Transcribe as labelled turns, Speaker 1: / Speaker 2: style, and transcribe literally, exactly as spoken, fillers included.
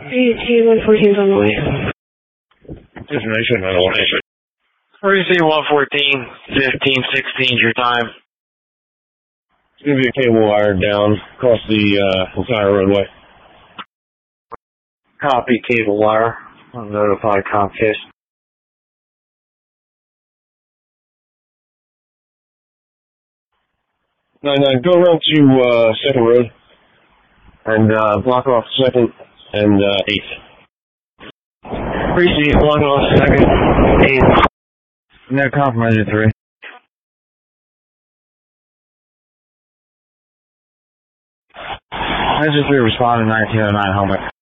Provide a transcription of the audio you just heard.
Speaker 1: T one fourteen's on the way.
Speaker 2: Destination, I don't want to.
Speaker 3: Frequency one fourteen, fifteen, sixteen is your time.
Speaker 2: It's going to be a cable wire down across the uh, entire roadway.
Speaker 3: Copy cable wire. I'll notify Comcast.
Speaker 2: nine nine, go around to uh, Second Road and uh, block off Second and uh, eighth.
Speaker 3: Frequency block off second, eighth. No compromise at three. Measure three responding nineteen oh nine helmet.